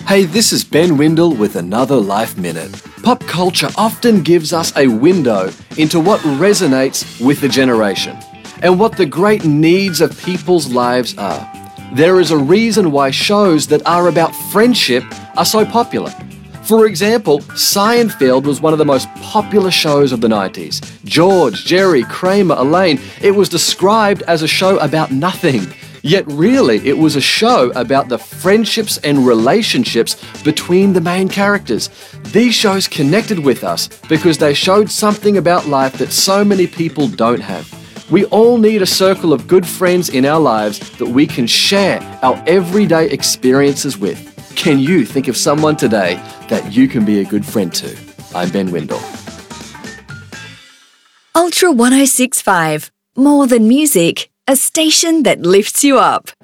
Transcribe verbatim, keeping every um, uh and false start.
Hey, this is Ben Windle with another Life Minute. Pop culture often gives us a window into what resonates with the generation and what the great needs of people's lives are. There is a reason why shows that are about friendship are so popular. For example, Seinfeld was one of the most popular shows of the nineties. George, Jerry, Kramer, Elaine, it was described as a show about nothing. Yet really, it was a show about the friendships and relationships between the main characters. These shows connected with us because they showed something about life that so many people don't have. We all need a circle of good friends in our lives that we can share our everyday experiences with. Can you think of someone today that you can be a good friend to? I'm Ben Windle. Ultra one oh six point five. More than music, a station that lifts you up.